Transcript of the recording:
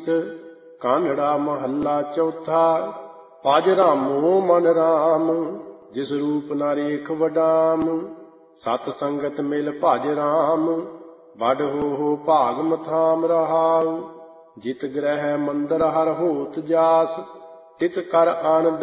ਸੀਸ। ਕਾਨੜਾ ਮਹੱਲਾ ਚੌਥਾ। ਭਜ ਰਾਮੋ ਮਨ ਰਾਮ, ਜਿਸ ਰੂਪ ਨਾ ਰੇਖ ਵਡਾਮ। ਸਤ ਸੰਗਤ ਮਿਲ ਭਜ ਰਾਮ, ਬਡ ਹੋ ਭਾਗ ਮਥਾਮ ਰਹਾਉ। ਜਿਤ ਗ੍ਰਹਿ ਮੰਦਰ ਹਰ ਹੋਤ ਜਾਸ, ਤਿਤ ਕਰ ਆਨੰਦ